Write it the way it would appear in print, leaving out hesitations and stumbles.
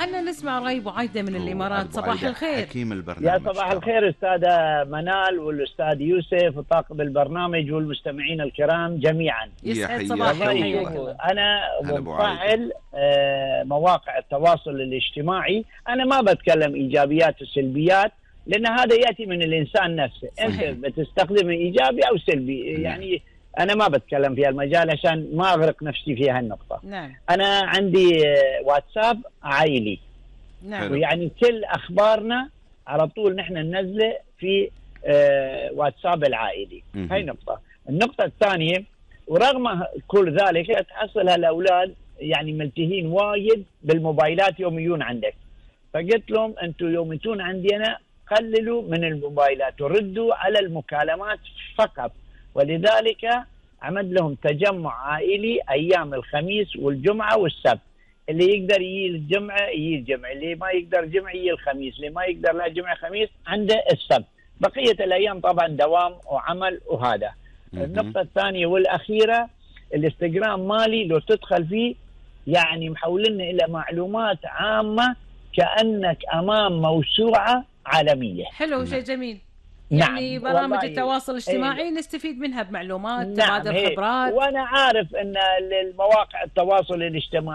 خلنا نسمع رأي أبو عايدة من الإمارات. صباح الخير. حكيم البرنامج. يا صباح الخير أستاذة منال والأستاذ يوسف وطاقم البرنامج والمستمعين الكرام جميعا. يسعد صباحك. أنا مفعل مواقع التواصل الاجتماعي. أنا ما بتكلم إيجابيات وسلبيات لأن هذا يأتي من الإنسان نفسه. أنت بتستخدم إيجابي أو سلبي يعني أنا ما بتكلم في المجال عشان ما أغرق نفسي في هالنقطة. نعم. أنا عندي واتساب عائلي. نعم. ويعني كل أخبارنا على طول نحن ننزله في واتساب العائلي. هاي نقطة. النقطة الثانية ورغم كل ذلك تحصل هالأولاد يعني ملتهين وايد بالموبايلات يوم يجون عندك. فقلت لهم أنتم يوم يجون عندي أنا قللوا من الموبايلات وردوا على المكالمات فقط. ولذلك عمد لهم تجمع عائلي أيام الخميس والجمعة والسبت. اللي يقدر يجي الجمعة يجي الجمعة، اللي ما يقدر جمعة يجي الخميس، اللي ما يقدر لا جمعة خميس عنده السبت. بقية الأيام طبعا دوام وعمل وهذا. النقطة الثانية والأخيرة الانستغرام مالي لو تدخل فيه يعني محولنا إلى معلومات عامة كأنك أمام موسوعة عالمية. حلو، شيء جميل. نعم. يعني برامج التواصل الاجتماعي نستفيد منها بمعلومات، نعم. تبادل خبرات. وأنا عارف أن المواقع التواصل الاجتماعي